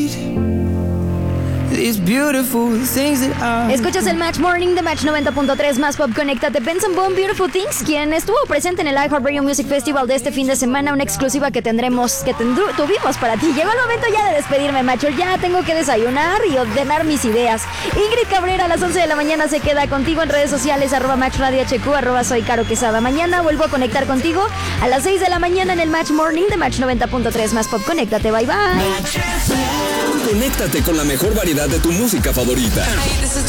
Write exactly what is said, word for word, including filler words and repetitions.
Escuchas el Match Morning de Match noventa punto tres más Pop. Conéctate. Benson Boone, Beautiful Things, quien estuvo presente en el iHeartRadio Music Festival de este fin de semana, una exclusiva que tendremos, que tendru- tuvimos para ti. Llegó el momento ya de despedirme, macho. Ya tengo que desayunar y ordenar mis ideas. Ingrid Cabrera a las once de la mañana se queda contigo en redes sociales, arroba Match Radio H Q, arroba Soy Caro Quesada. Mañana vuelvo a conectar contigo a las seis de la mañana en el Match Morning de Match noventa punto tres más Pop. Conéctate, bye bye. Conéctate con la mejor variedad de tu música favorita. Hey, this is